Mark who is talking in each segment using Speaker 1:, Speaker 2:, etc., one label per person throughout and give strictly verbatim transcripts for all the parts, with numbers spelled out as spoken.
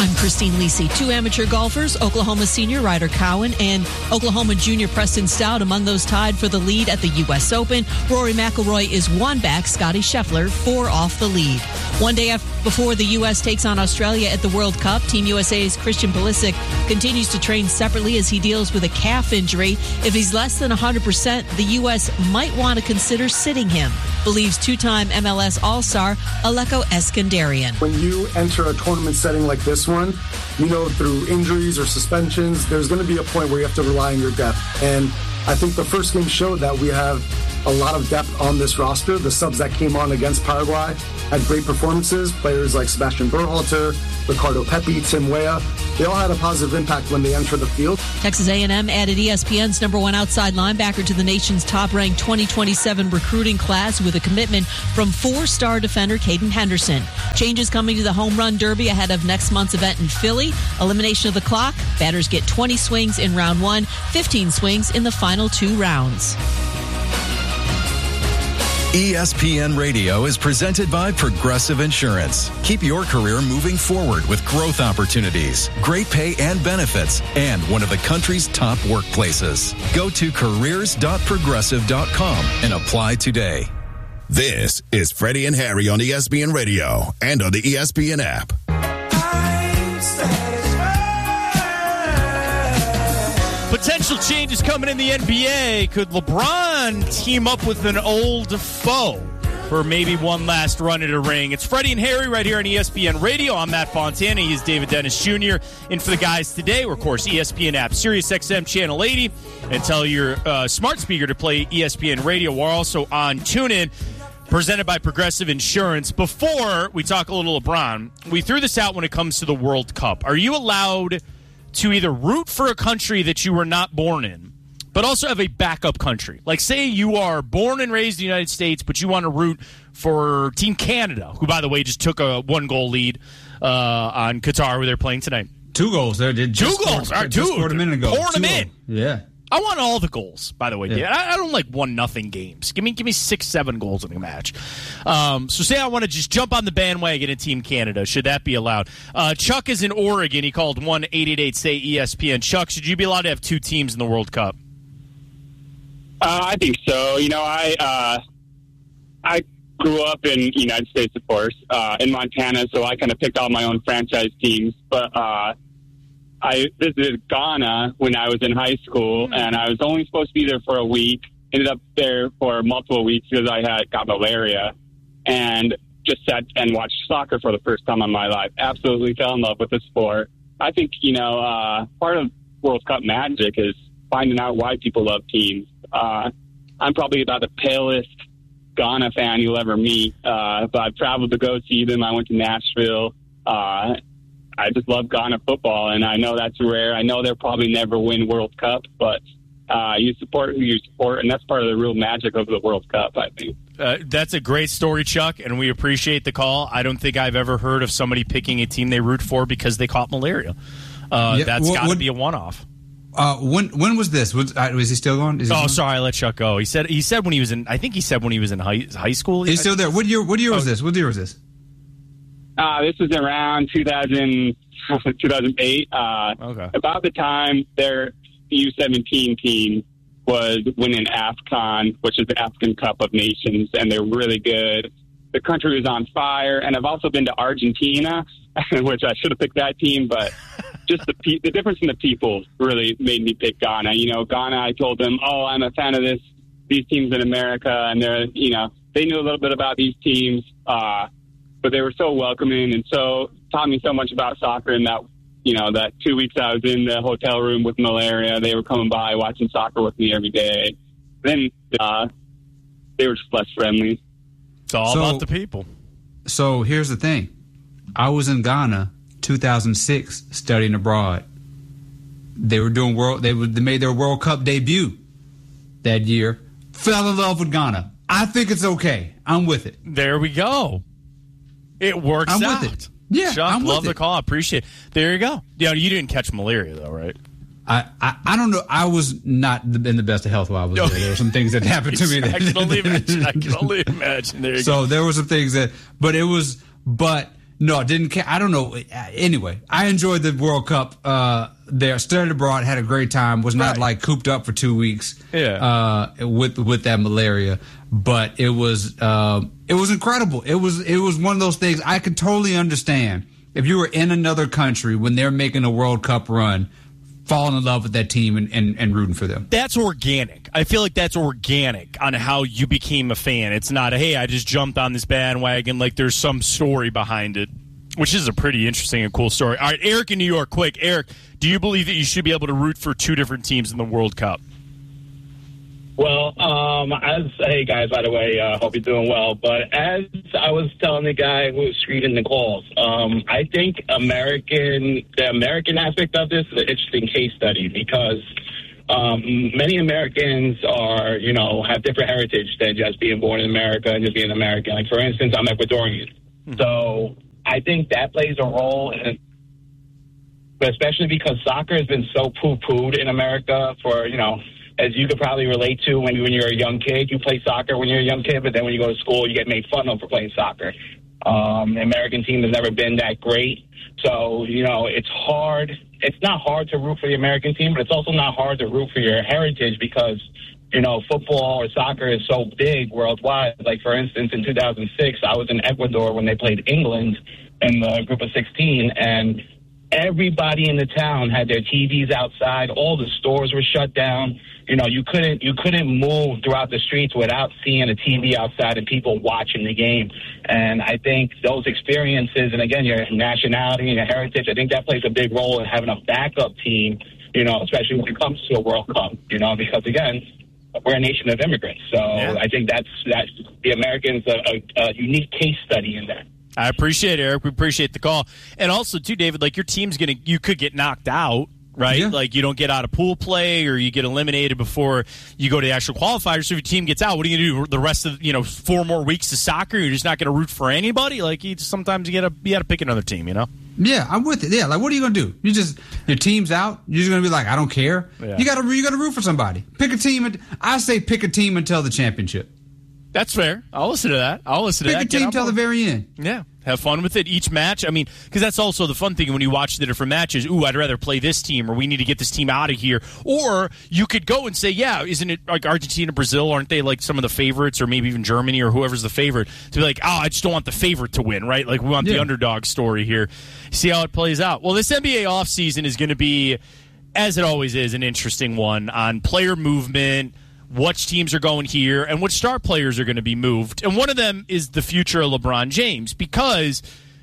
Speaker 1: I'm Christine Lisi. Two amateur golfers, Oklahoma senior Ryder Cowan and Oklahoma junior Preston Stout, among those tied for the lead at the U S Open. Rory McIlroy is one back, Scotty Scheffler four off the lead. One day after, before the U S takes on Australia at the World Cup, Team U S A's Christian Pulisic continues to train separately as he deals with a calf injury. If he's less than one hundred percent, the U S might want to consider sitting him, believes two-time M L S All-Star Aleko Eskandarian.
Speaker 2: When you enter a tournament setting like this one, you know, through injuries or suspensions, there's going to be a point where you have to rely on your depth. And I think the first game showed that we have a lot of depth on this roster. The subs that came on against Paraguay had great performances. Players like Sebastian Berhalter, Ricardo Pepi, Tim Weah, they all had a positive impact when they entered the field.
Speaker 1: Texas A and M added E S P N's number one outside linebacker to the nation's top-ranked twenty twenty-seven recruiting class with a commitment from four-star defender Caden Henderson. Changes coming to the Home Run Derby ahead of next month's event in Philly. Elimination of the clock. Batters get twenty swings in round one, fifteen swings in the final two rounds.
Speaker 3: E S P N Radio is presented by Progressive Insurance. Keep your career moving forward with growth opportunities, great pay and benefits, and one of the country's top workplaces. Go to careers dot progressive dot com and apply today.
Speaker 4: This is Freddie and Harry on E S P N Radio and on the E S P N app.
Speaker 5: Potential changes coming in the N B A. Could LeBron team up with an old foe for maybe one last run at a ring? It's Freddie and Harry right here on E S P N Radio. I'm Matt Fontana. He is David Dennis Junior In for the guys today. We're, of course, E S P N app, Sirius X M Channel eighty. And tell your uh, smart speaker to play E S P N Radio. We're also on TuneIn, presented by Progressive Insurance. Before we talk a little LeBron, we threw this out when it comes to the World Cup. Are you allowed to either root for a country that you were not born in, but also have a backup country? Like, say you are born and raised in the United States, but you want to root for Team Canada, who, by the way, just took a one-goal lead uh, on Qatar, where they're playing tonight.
Speaker 6: Two goals. They did
Speaker 5: two
Speaker 6: just
Speaker 5: goals.
Speaker 6: Scored,
Speaker 5: All right,
Speaker 6: just
Speaker 5: two.
Speaker 6: scored a minute ago.
Speaker 5: Pouring them in.
Speaker 6: Yeah.
Speaker 5: I want all the goals, by the way.
Speaker 6: Yeah.
Speaker 5: I, I don't like one nothing games. Give me give me six, seven goals in a match. Um, so say I want to just jump on the bandwagon in Team Canada. Should that be allowed? Uh, Chuck is in Oregon. He called one eight eight eight say E S P N. Chuck, should you be allowed to have two teams in the World Cup?
Speaker 7: Uh, I think so. You know, I uh, I grew up in the United States, of course, uh, in Montana, so I kind of picked all my own franchise teams. But uh, I visited Ghana when I was in high school, and I was only supposed to be there for a week. Ended up there for multiple weeks because I had got malaria, and just sat and watched soccer for the first time in my life. Absolutely fell in love with the sport. I think, you know, uh, part of World Cup magic is finding out why people love teams. Uh, I'm probably about the palest Ghana fan you'll ever meet, uh, but I've traveled to go see them. I went to Nashville. Uh, I just love Ghana football, and I know that's rare. I know they'll probably never win World Cup, but uh, you support who you support, and that's part of the real magic of the World Cup, I think.
Speaker 5: Uh, that's a great story, Chuck, and we appreciate the call. I don't think I've ever heard of somebody picking a team they root for because they caught malaria. Uh,
Speaker 6: yeah,
Speaker 5: that's
Speaker 6: well,
Speaker 5: got to be a one-off.
Speaker 6: Uh, when when was this? Was, uh, was he still going? Is he
Speaker 5: oh,
Speaker 6: going?
Speaker 5: sorry, I let Chuck go. He said he said when he was in. I think he said when he was in high high school.
Speaker 6: He's still there. What year? What year was
Speaker 5: oh.
Speaker 6: this? What year was this?
Speaker 7: Uh, this was around two thousand, two thousand eight. Uh,
Speaker 5: okay.
Speaker 7: About the time their U seventeen team was winning AFCON, which is the African Cup of Nations, and they're really good. The country was on fire, and I've also been to Argentina, which I should have picked that team, but just the pe- the difference in the people really made me pick Ghana. You know, Ghana, I told them, oh, I'm a fan of this these teams in America, and they're, you know, they knew a little bit about these teams, uh, but they were so welcoming and so taught me so much about soccer. And that, you know, that two weeks I was in the hotel room with malaria, they were coming by watching soccer with me every day. Then uh, they were just less friendly.
Speaker 5: It's all so, about the people.
Speaker 6: So here's the thing. I was in Ghana two thousand six studying abroad. They were doing world. They, were, they made their World Cup debut that year. Fell in love with Ghana. I think it's okay. I'm with it.
Speaker 5: There we go. It works
Speaker 6: I'm
Speaker 5: out.
Speaker 6: with it. Yeah,
Speaker 5: Chuck,
Speaker 6: I'm
Speaker 5: love
Speaker 6: with
Speaker 5: the
Speaker 6: it.
Speaker 5: call. Appreciate it. There you go. You know, you didn't catch malaria though, right?
Speaker 6: I, I, I don't know. I was not in the best of health while I was
Speaker 5: No.
Speaker 6: there. There were some things that happened to me. That,
Speaker 5: I can only imagine. I can only imagine. There you
Speaker 6: so
Speaker 5: go.
Speaker 6: there were some things that, but it was, but No, I didn't. Ca- I don't know. Anyway, I enjoyed the World Cup. Uh, there, studied abroad, had a great time. Was not
Speaker 5: right.
Speaker 6: like cooped up for two weeks.
Speaker 5: Yeah.
Speaker 6: Uh, with with that malaria, but it was uh, it was incredible. It was it was one of those things I could totally understand if you were in another country when they're making a World Cup run, falling in love with that team and, and, and rooting for them.
Speaker 5: That's organic. I feel like that's organic on how you became a fan. It's not a, hey, I just jumped on this bandwagon. Like, there's some story behind it, which is a pretty interesting and cool story. All right, Eric in New York, quick. Eric, do you believe that you should be able to root for two different teams in the World Cup?
Speaker 8: Well, um, as hey guys, by the way, uh, hope you're doing well. But as I was telling the guy who was screening the calls, um, I think American, the American aspect of this is an interesting case study because um, many Americans are, you know, have different heritage than just being born in America and just being American. Like, for instance, I'm Ecuadorian, mm-hmm. so I think that plays a role in. But especially because soccer has been so poo-pooed in America for, you know, as you could probably relate to when, when you're a young kid. You play soccer when you're a young kid, but then when you go to school, you get made fun of for playing soccer. Um, the American team has never been that great. So, you know, it's hard. It's not hard to root for the American team, but it's also not hard to root for your heritage because, you know, football or soccer is so big worldwide. Like, for instance, in two thousand six, I was in Ecuador when they played England in the group of sixteen, and everybody in the town had their T Vs outside. All the stores were shut down. You know, you couldn't you couldn't move throughout the streets without seeing a T V outside and people watching the game. And I think those experiences, and again, your nationality and your heritage, I think that plays a big role in having a backup team, you know, especially when it comes to a World Cup, you know, because, again, we're a nation of immigrants. So yeah. I think that's, that's the Americans, a, a, a unique case study in that.
Speaker 5: I appreciate it, Eric. We appreciate the call. And also, too, David, like, your team's going to – you could get knocked out, right? Yeah. Like, you don't get out of pool play or you get eliminated before you go to the actual qualifiers. So if your team gets out, what are you going to do the rest of, you know, four more weeks of soccer? You're just not going to root for anybody? Like, you just, sometimes you got to you got to pick another team, you know?
Speaker 6: Yeah, I'm with it. Yeah, like, what are you going to do? You just – your team's out. You're just going to be like, I don't care. Yeah. You got to you got to root for somebody. Pick a team. And, I say pick a team until the championship.
Speaker 5: That's fair. I'll listen to that. I'll listen
Speaker 6: pick
Speaker 5: to that.
Speaker 6: Pick a team till the very end.
Speaker 5: Yeah. Have fun with it. Each match, I mean, because that's also the fun thing when you watch the different matches. Ooh, I'd rather play this team, or we need to get this team out of here. Or you could go and say, yeah, isn't it like Argentina, Brazil? Aren't they like some of the favorites, or maybe even Germany, or whoever's the favorite? To be like, oh, I just don't want the favorite to win, right? Like, we want yeah. the underdog story here. See how it plays out. Well, this N B A offseason is going to be, as it always is, an interesting one on player movement, which teams are going here, and which star players are going to be moved. And one of them is the future of LeBron James, because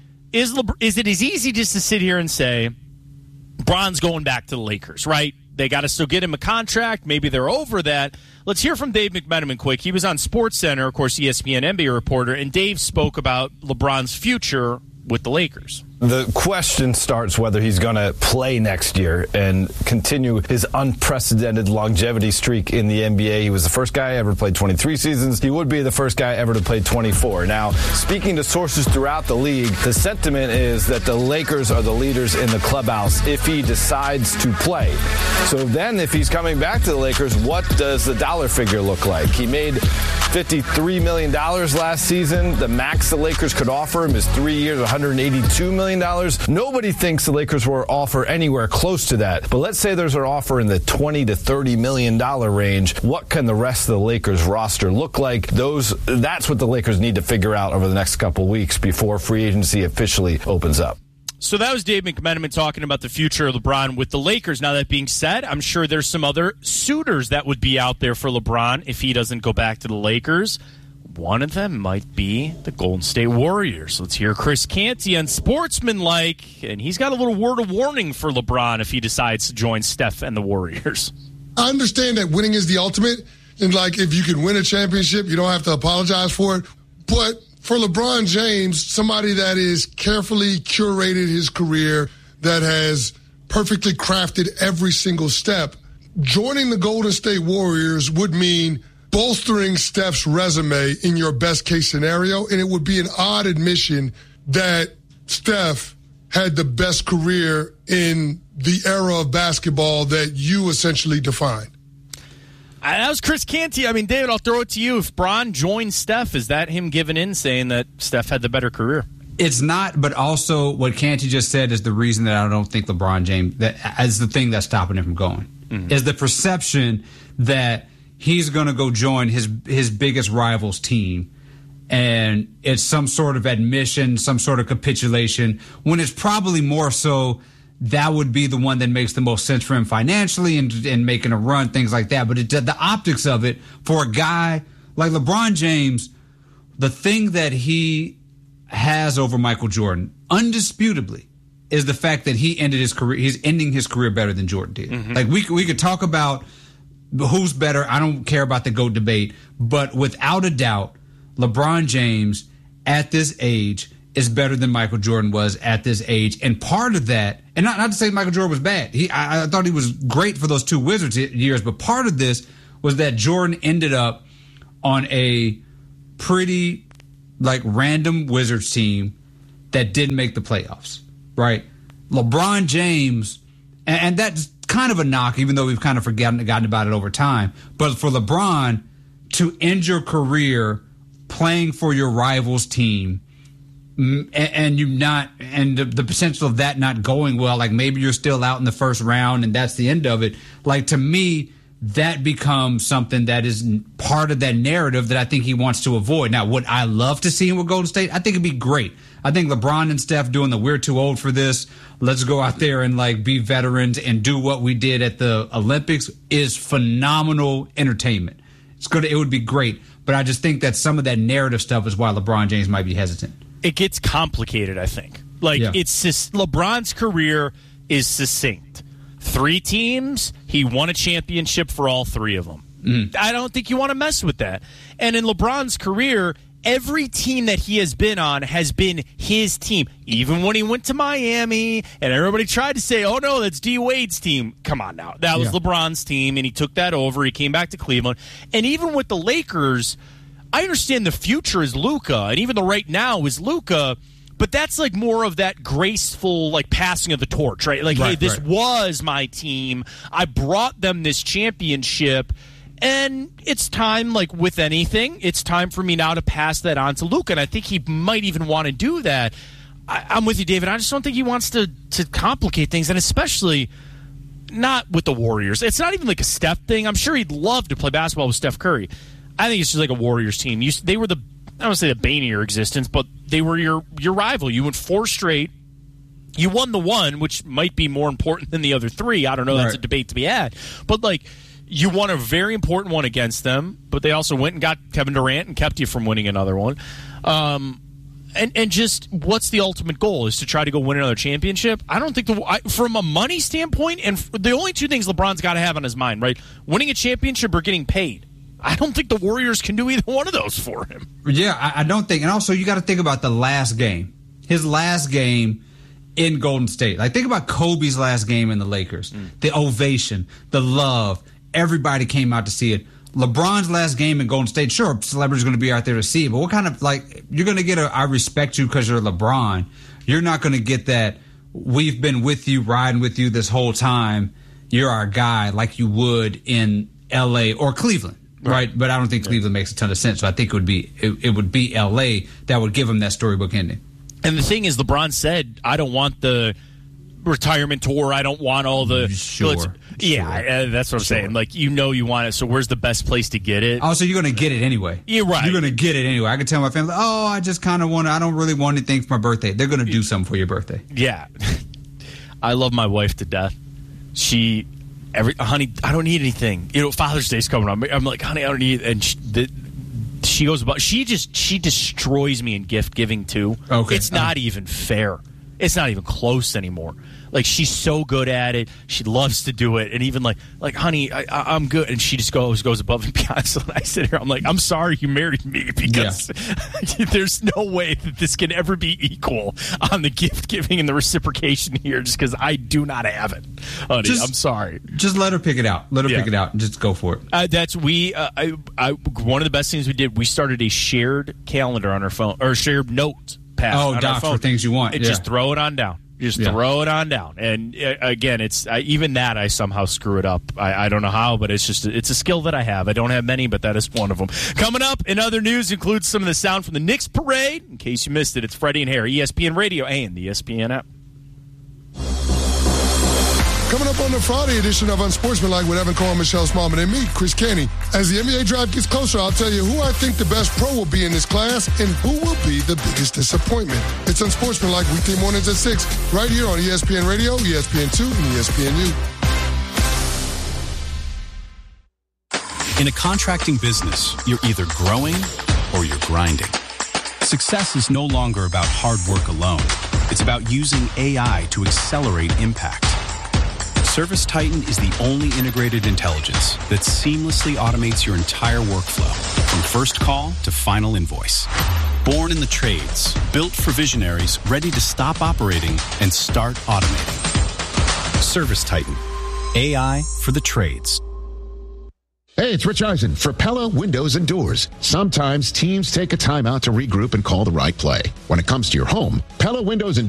Speaker 5: is Le- is it as easy just to sit here and say, LeBron's going back to the Lakers, right? They got to still get him a contract. Maybe they're over that. Let's hear from Dave McMenamin quick. He was on SportsCenter, of course, E S P N N B A reporter, and Dave spoke about LeBron's future with the Lakers.
Speaker 9: The question starts whether he's going to play next year and continue his unprecedented longevity streak in the N B A. He was the first guy ever to play twenty-three seasons. He would be the first guy ever to play twenty-four. Now, speaking to sources throughout the league, the sentiment is that the Lakers are the leaders in the clubhouse if he decides to play. So then if he's coming back to the Lakers, what does the dollar figure look like? He made fifty-three million dollars last season. The max the Lakers could offer him is three years, one hundred eighty-two million dollars. Nobody thinks the Lakers will offer anywhere close to that. But let's say there's an offer in the twenty to thirty million dollars range. What can the rest of the Lakers roster look like? Those That's what the Lakers need to figure out over the next couple weeks before free agency officially opens up.
Speaker 5: So that was Dave McMenamin talking about the future of LeBron with the Lakers. Now, that being said, I'm sure there's some other suitors that would be out there for LeBron if he doesn't go back to the Lakers. One of them might be the Golden State Warriors. Let's hear Chris Canty on Sportsmanlike, and he's got a little word of warning for LeBron if he decides to join Steph and the Warriors.
Speaker 10: I understand that winning is the ultimate, and like if you can win a championship, you don't have to apologize for it. But for LeBron James, somebody that is carefully curated his career, that has perfectly crafted every single step, joining the Golden State Warriors would mean bolstering Steph's resume in your best case scenario, and it would be an odd admission that Steph had the best career in the era of basketball that you essentially defined.
Speaker 5: That was Chris Canty. I mean, David, I'll throw it to you. If Bron joins Steph, is that him giving in, saying that Steph had the better career?
Speaker 6: It's not, but also what Canty just said is the reason that I don't think LeBron James, that is the thing that's stopping him from going, mm-hmm. is the perception that he's going to go join his his biggest rival's team. And it's some sort of admission, some sort of capitulation, when it's probably more so that would be the one that makes the most sense for him financially and, and making a run, things like that. But it, the optics of it for a guy like LeBron James, the thing that he has over Michael Jordan, undisputably, is the fact that he ended his career. He's ending his career better than Jordan did. Mm-hmm. Like we we could talk about who's better. I don't care about the GOAT debate, but without a doubt, LeBron James at this age is better than Michael Jordan was at this age. And part of that, and not, not to say Michael Jordan was bad. He, I, I thought he was great for those two Wizards years, but part of this was that Jordan ended up on a pretty like random Wizards team that didn't make the playoffs, right? LeBron James, and, and that's kind of a knock, even though we've kind of forgotten, forgotten about it over time. But for LeBron to end your career playing for your rival's team, and, and you not, and the, the potential of that not going well, like maybe you're still out in the first round and that's the end of it. Like to me, that becomes something that is part of that narrative that I think he wants to avoid. Now, would I love to see him with Golden State? I think it'd be great. I think LeBron and Steph doing the we're too old for this, let's go out there and like be veterans and do what we did at the Olympics is phenomenal entertainment. It's good. It would be great. But I just think that some of that narrative stuff is why LeBron James might be hesitant.
Speaker 5: It gets complicated, I think. Like, yeah. it's just, LeBron's career is succinct. Three teams, he won a championship for all three of them. Mm. I don't think you want to mess with that. And in LeBron's career, every team that he has been on has been his team. Even when he went to Miami and everybody tried to say, oh, no, that's D. Wade's team. Come on now. That was yeah. LeBron's team, and he took that over. He came back to Cleveland. And even with the Lakers, I understand the future is Luka, and even the right now is Luka, but that's like more of that graceful like passing of the torch, right? Like, right, hey, this right. was my team. I brought them this championship. And it's time, like with anything, it's time for me now to pass that on to Luka. And I think he might even want to do that. I, I'm with you, David. I just don't think he wants to, to complicate things, and especially not with the Warriors. It's not even like a Steph thing. I'm sure he'd love to play basketball with Steph Curry. I think it's just like a Warriors team. You, they were the, I don't want to say the bane of your existence, but they were your, your rival. You went four straight. You won the one, which might be more important than the other three. I don't know. Right. That's a debate to be had. But, like, you won a very important one against them, but they also went and got Kevin Durant and kept you from winning another one. Um, and and just what's the ultimate goal? Is to try to go win another championship? I don't think the I, from a money standpoint, and the only two things LeBron's got to have on his mind, right? Winning a championship or getting paid. I don't think the Warriors can do either one of those for him.
Speaker 6: Yeah, I, I don't think. And also, you got to think about the last game. His last game in Golden State. Like, think about Kobe's last game in the Lakers. Mm. The ovation, the love. Everybody came out to see it. LeBron's last game in Golden State, sure, celebrities are going to be out there to see it, but what kind of, like, you're going to get a I respect you because you're LeBron. You're not going to get that we've been with you, riding with you this whole time. You're our guy like you would in L A or Cleveland, right? right? But I don't think Cleveland makes a ton of sense, so I think it would be it, it would be L A that would give him that storybook ending.
Speaker 5: And the thing is, LeBron said, I don't want the retirement tour. I don't want all the
Speaker 6: sure,
Speaker 5: so yeah
Speaker 6: sure.
Speaker 5: Uh, that's what I'm
Speaker 6: sure.
Speaker 5: saying. Like, you know you want it, so where's the best place to get it?
Speaker 6: Also, you're gonna get it anyway.
Speaker 5: You're right.
Speaker 6: You're gonna get it anyway. I can tell my family, oh, I just kind of want to, I don't really want anything for my birthday. They're gonna do something for your birthday.
Speaker 5: Yeah. I love my wife to death. She every honey I don't need anything, you know. Father's Day's coming up. I'm like, honey, I don't need, and she, the, she goes about she just she destroys me in gift giving too.
Speaker 6: Okay.
Speaker 5: It's not uh, even fair. It's not even close anymore. Like, she's so good at it. She loves to do it. And even like, like, honey, I, I, I'm good. And she just goes goes above and beyond. So when I sit here, I'm like, I'm sorry you married me, because yeah. there's no way that this can ever be equal on the gift giving and the reciprocation here, just because I do not have it, honey. Just, I'm sorry.
Speaker 6: Just let her pick it out. Let her
Speaker 5: yeah.
Speaker 6: pick it out and just go for it.
Speaker 5: Uh, that's we. Uh, I, I, one of the best things we did, we started a shared calendar on our phone, or shared note.
Speaker 6: Oh, docs for things you want.
Speaker 5: And
Speaker 6: yeah.
Speaker 5: just throw it on down. Just
Speaker 6: Yeah.
Speaker 5: throw it on down. And uh, again, it's I, even that I somehow screw it up. I, I don't know how, but it's just it's a skill that I have. I don't have many, but that is one of them. Coming up in other news includes some of the sound from the Knicks parade. In case you missed it, it's Freddie and Harry, E S P N Radio and the E S P N app.
Speaker 10: Coming up on the Friday edition of Unsportsmanlike with Evan Cole, Michelle Smallman, and me, Chris Caney. As the N B A draft gets closer, I'll tell you who I think the best pro will be in this class and who will be the biggest disappointment. It's Unsportsmanlike weekday mornings at six, right here on E S P N Radio, E S P N two, and E S P N U.
Speaker 11: In a contracting business, you're either growing or you're grinding. Success is no longer about hard work alone. It's about using A I to accelerate impact. ServiceTitan is the only integrated intelligence that seamlessly automates your entire workflow, from first call to final invoice. Born in the trades, built for visionaries ready to stop operating and start automating. ServiceTitan, A I for the trades.
Speaker 12: Hey, it's Rich Eisen for Pella Windows and Doors. Sometimes teams take a timeout to regroup and call the right play. When it comes to your home, Pella Windows and